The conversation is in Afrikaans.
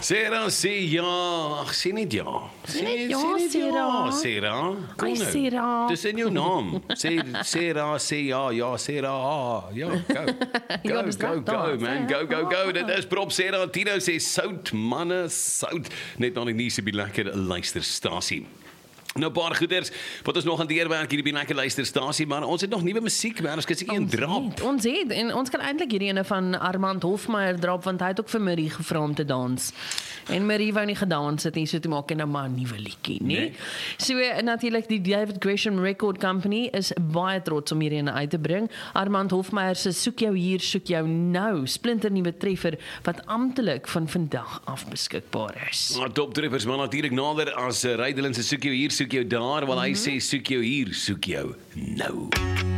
Sê dan, sê ja. Ag, sê net ja. Sê net ja, sê ra. Sê ra. Kom Ai, nou. sê ra. Dis in jou naam. Sê ra, sê ja, ja, sê ra. Ja, go. Ja, dis Go, reg daar, man. sê Go. Dit is prop sê ra. Tino sê sout, manne, sout. Net nog nie nuus op die lekker luisterstasie. Nou 'n paar goeders wat ons nog aan deurwerk hier by die lekker luisterstasie, maar ons het nog nuwe musiek, maar ons kan seker een drop. Ons het, en ons kan eintlik hierdie ene van Armand Hofmeyer drop, want hy het ook vir Marie gevra om te dans. En Marie wou nie gedans het nie, so toe maak hy nou maar 'n nuwe liedjie, né? Nee. So natuurlik die David Gresham Record Company is baie trots om hierdie ene uit te bring. Armand Hofmeyer se Soek jou hier, soek jou nou, splinter nuwe treffer wat amptelik van vandag af beskikbaar is. Toptreffers, maar natuurlik nader as Rydelin se soek jou hier, soek jou daar, want hy sê soek jou hier, soek jou nou.